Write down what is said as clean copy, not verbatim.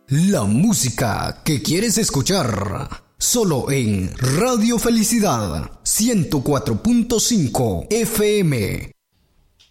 La música que quieres escuchar, solo en Radio Felicidad 104.5 FM.